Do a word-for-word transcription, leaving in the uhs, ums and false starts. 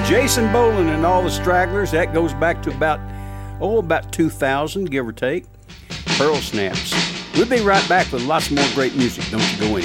Jason Boland and all the Stragglers. That goes back to about, oh, about two thousand, give or take. Pearl Snaps. We'll be right back with lots more great music. Don't you go anywhere.